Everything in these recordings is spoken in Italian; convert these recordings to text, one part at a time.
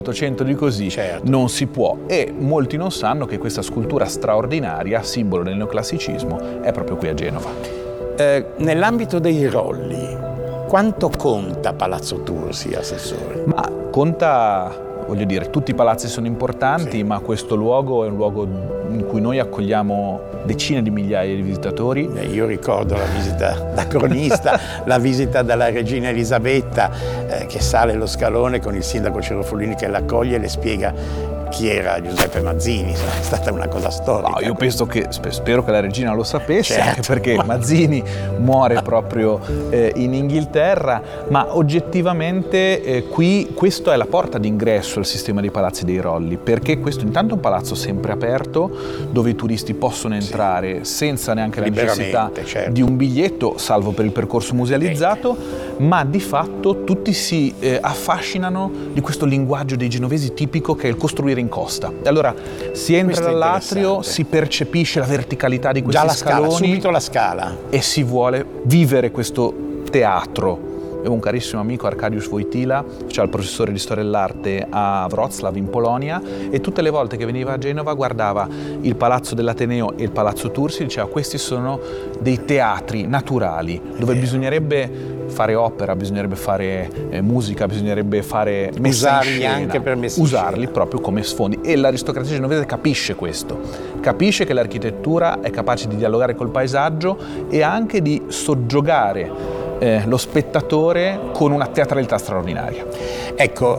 800 di così, certo, non si può, e molti non sanno che questa scultura straordinaria, simbolo del neoclassicismo, è proprio qui a Genova. Nell'ambito dei rolli, quanto conta Palazzo Tursi, Assessore? Ma conta, voglio dire, tutti i palazzi sono importanti, sì, ma questo luogo è un luogo in cui noi accogliamo decine di migliaia di visitatori. Io ricordo la visita da cronista, la visita della regina Elisabetta che sale lo scalone con il sindaco Cerofolini che l'accoglie e le spiega chi era Giuseppe Mazzini. È stata una cosa storica. No, io penso che, spero che la regina lo sapesse, certo, anche perché Mazzini muore proprio in Inghilterra, ma oggettivamente qui questa è la porta d'ingresso al sistema dei palazzi dei Rolli, perché questo intanto è un palazzo sempre aperto dove i turisti possono entrare senza neanche la necessità certo, di un biglietto, salvo per il percorso musealizzato, ma di fatto tutti si affascinano di questo linguaggio dei genovesi tipico che è il costruire in costa. E allora si entra dall'atrio, si percepisce la verticalità di questi scaloni, subito la scala, e si vuole vivere questo teatro. Avevo un carissimo amico, Arkadiusz Wojtyla, cioè il professore di storia dell'arte a Wrocław in Polonia, e tutte le volte che veniva a Genova guardava il Palazzo dell'Ateneo e il Palazzo Tursi e diceva: questi sono dei teatri naturali dove bisognerebbe fare opera, bisognerebbe fare musica, bisognerebbe fare messa in scena, anche per messa in usarli scena, proprio come sfondi. E l'aristocrazia genovese capisce questo, capisce che l'architettura è capace di dialogare col paesaggio e anche di soggiogare lo spettatore con una teatralità straordinaria. Ecco,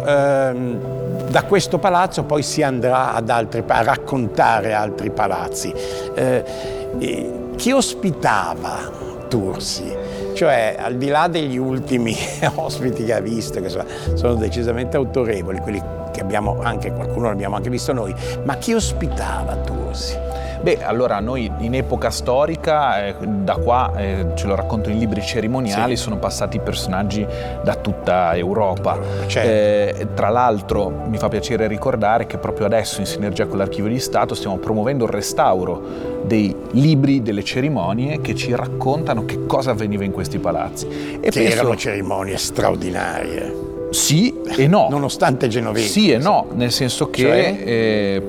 da questo palazzo poi si andrà a raccontare altri palazzi. Chi ospitava Tursi? Cioè, al di là degli ultimi ospiti che ha visto, che sono decisamente autorevoli, quelli che abbiamo anche, qualcuno l'abbiamo anche visto noi, ma chi ospitava Tursi? Beh, allora noi in epoca storica, da qua ce lo racconto in libri cerimoniali, sono passati personaggi da tutta Europa. Certo. Tra l'altro mi fa piacere ricordare che proprio adesso, in sinergia con l'Archivio di Stato, stiamo promuovendo il restauro dei libri delle cerimonie che ci raccontano che cosa avveniva in questi palazzi. Erano cerimonie straordinarie. Sì e no. Nonostante genovesi. Sì e no, nel senso che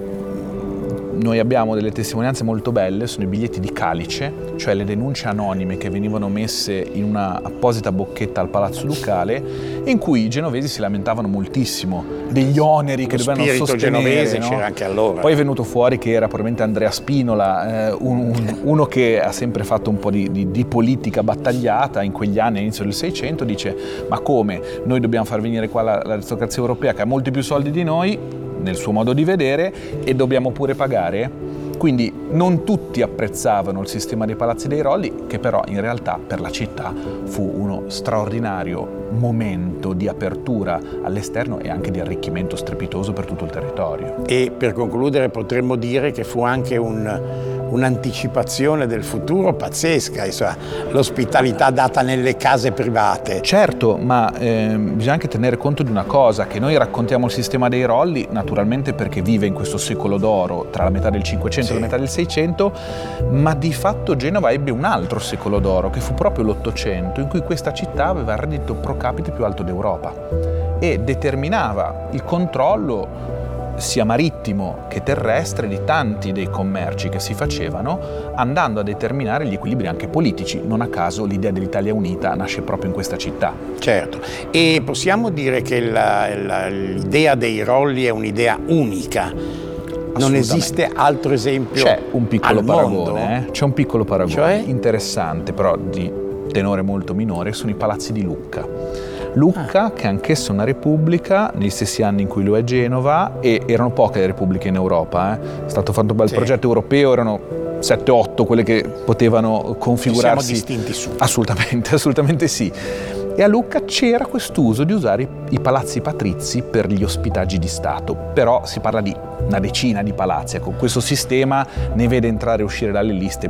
noi abbiamo delle testimonianze molto belle, sono i biglietti di calice, cioè le denunce anonime che venivano messe in una apposita bocchetta al Palazzo Ducale, in cui i genovesi si lamentavano moltissimo degli oneri che dovevano sostenere. Genovese, no? C'era anche allora. Poi è venuto fuori che era probabilmente Andrea Spinola, uno che ha sempre fatto un po' di politica battagliata in quegli anni, all'inizio del Seicento, dice: ma come, noi dobbiamo far venire qua l'aristocrazia europea che ha molti più soldi di noi, nel suo modo di vedere, e dobbiamo pure pagare? Quindi non tutti apprezzavano il sistema dei palazzi dei Rolli, che però in realtà per la città fu uno straordinario momento di apertura all'esterno e anche di arricchimento strepitoso per tutto il territorio. E per concludere potremmo dire che fu anche un'anticipazione del futuro pazzesca, insomma, l'ospitalità data nelle case private. Certo, ma bisogna anche tenere conto di una cosa, che noi raccontiamo il sistema dei Rolli naturalmente perché vive in questo secolo d'oro tra la metà del Cinquecento e la metà del Seicento, ma di fatto Genova ebbe un altro secolo d'oro che fu proprio l'Ottocento, in cui questa città aveva il reddito pro capite più alto d'Europa e determinava il controllo sia marittimo che terrestre di tanti dei commerci che si facevano, andando a determinare gli equilibri anche politici. Non a caso l'idea dell'Italia unita nasce proprio in questa città. Certo, e possiamo dire che l'idea dei Rolli è un'idea unica. Non esiste altro esempio. C'è un piccolo paragone, paragone, c'è un piccolo paragone, cioè? Interessante, però di tenore molto minore, sono i palazzi di Lucca. Lucca, che anch'essa è una repubblica, negli stessi anni in cui lo è Genova, e erano poche le repubbliche in Europa. È stato fatto un bel progetto europeo, erano 7-8 quelle che potevano configurarsi. Ci siamo distinti su. Assolutamente sì. E a Lucca c'era quest'uso di usare i palazzi patrizi per gli ospitaggi di Stato, però si parla di una decina di palazzi. Ecco, questo sistema ne vede entrare e uscire dalle liste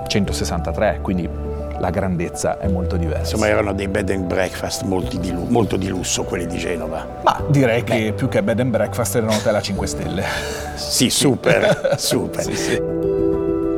163, quindi la grandezza è molto diversa. Insomma, erano dei bed and breakfast molto di lusso quelli di Genova. Ma direi che più che bed and breakfast erano hotel a 5 stelle. Sì, super. Sì.